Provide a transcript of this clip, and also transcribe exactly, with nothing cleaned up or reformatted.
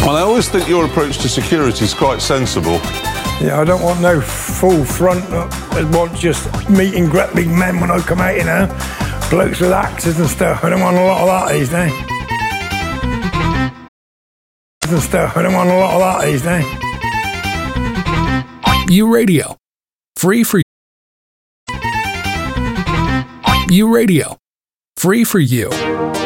Well, I always think your approach to security is quite sensible. Yeah, I don't want no full front. I want just meet and greet big men when I come out, you know. Blokes with axes and stuff. I don't want a lot of that these days. And stuff. I don't want a lot of that these days. U Radio. Free for you. U Radio. Free for you.